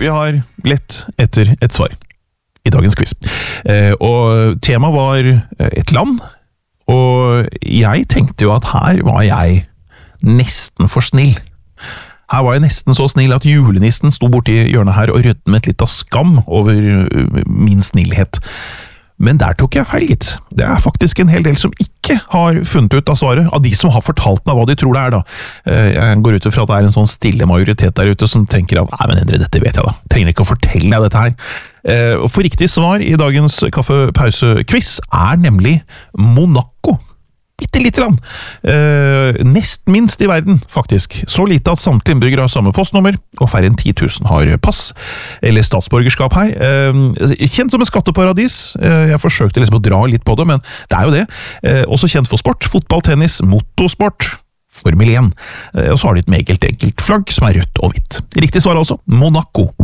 Vi har lett etter et svar i dagens quiz. Og temaet var et land, og jeg tenkte jo at her var jeg nesten for snill. Her var jeg nesten så snill at julenissen sto borti hjørnet her og rødmet litt av skam over min snillhet. Men der tok jeg feil, gitt. Det er faktisk en hel del som ikke har funnet ut av svaret, av de som har fortalt meg hva de tror det er da. Jeg går ut fra at det er en sånn stille majoritet der ute som tenker at nei, men Endre, dette vet jeg da. Trenger ikke å fortelle deg dette her. For riktig svar i dagens kaffepause-quiz er nemlig Monaco. Bitte lite land. Nest minst i verden, faktisk. Så lite at samtlige innbyggere har samme postnummer, og færre enn 10 000 har pass, eller statsborgerskap her. Kjent som et skatteparadis. Jeg forsøkte liksom å dra litt på det, men det er jo det. Også kjent for sport, fotball, tennis, motorsport, Formel 1. Og så har de et meget enkelt flagg som er rødt og hvitt. Riktig svar altså, Monaco.